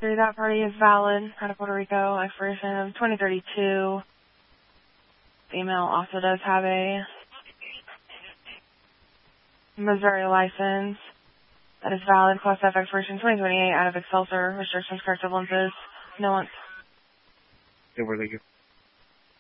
3, that party is valid. Out of Puerto Rico, expiration of 2032. Female also does have a Missouri license. That is valid. Class F expiration 2028 out of Excelsior. Restrictions, correct evidences. No one. Yeah, where they go?